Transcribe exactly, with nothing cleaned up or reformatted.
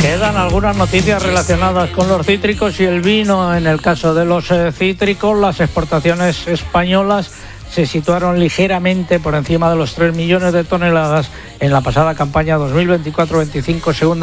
Quedan algunas noticias relacionadas con los cítricos y el vino. En el caso de los eh, cítricos, las exportaciones españolas se situaron ligeramente por encima de los tres millones de toneladas en la pasada campaña dos mil veinticuatro veinticinco, según